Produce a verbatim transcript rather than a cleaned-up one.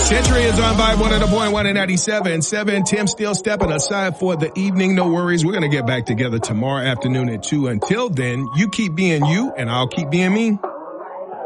Century is on Vibe one hundred point one and ninety-seven. seven, Tim still stepping aside for the evening. No worries. We're going to get back together tomorrow afternoon at two. Until then, you keep being you and I'll keep being me.